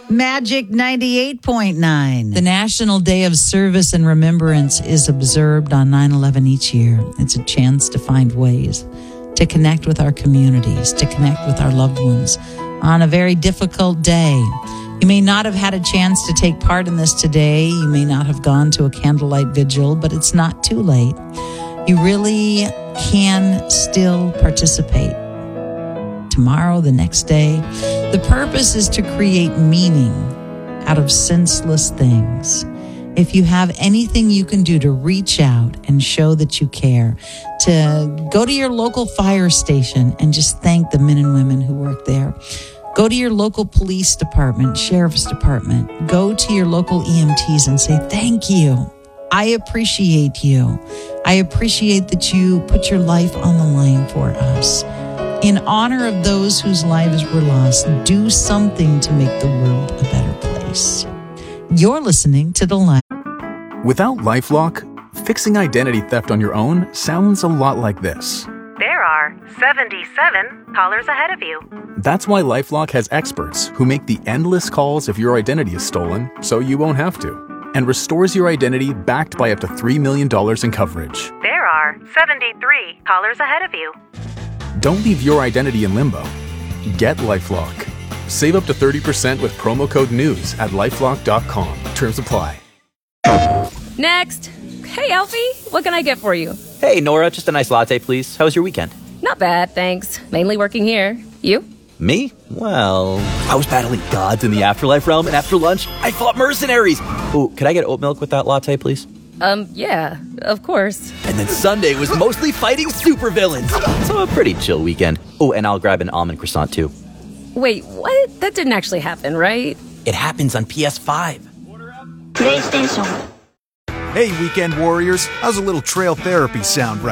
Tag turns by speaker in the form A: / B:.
A: Magic 98.9.
B: The National Day of Service and Remembrance is observed on 9/11 each year. It's a chance to find ways to connect with our communities, to connect with our loved ones on a very difficult day. You may not have had a chance to take part in this today. You may not have gone to a candlelight vigil, but it's not too late. You really can still participate. Tomorrow, the next day. The purpose is to create meaning out of senseless things. If you have anything you can do to reach out and show that you care, to go to your local fire station and just thank the men and women who work there. Go to your local police department, sheriff's department. Go to your local EMTs and say, thank you. I appreciate you. I appreciate that you put your life on the line for us. In honor of those whose lives were lost, do something to make the world a better place. You're listening to The Line.
C: Without LifeLock, fixing identity theft on your own sounds a lot like this.
D: There are 77 callers ahead of you.
C: That's why LifeLock has experts who make the endless calls if your identity is stolen, so you won't have to, and restores your identity backed by up to $3 million in coverage.
D: There are 73 callers ahead of you.
C: Don't leave your identity in limbo. Get LifeLock. Save up to 30% with promo code NEWS at LifeLock.com. Terms apply.
E: Next. Hey, Alfie. What can I get for you?
F: Hey, Nora. Just a nice latte, please. How was your weekend?
E: Not bad, thanks. Mainly working here. You?
F: Me? Well, I was battling gods in the afterlife realm, and after lunch, I fought mercenaries. Ooh, could I get oat milk with that latte, please?
E: Yeah, of course.
F: And then Sunday was mostly fighting supervillains. So a pretty chill weekend. Oh, and I'll grab an almond croissant, too.
E: Wait, what? That didn't actually happen, right?
F: It happens on PS5.
G: PlayStation.
H: Hey, Weekend Warriors. How's a little trail therapy sound right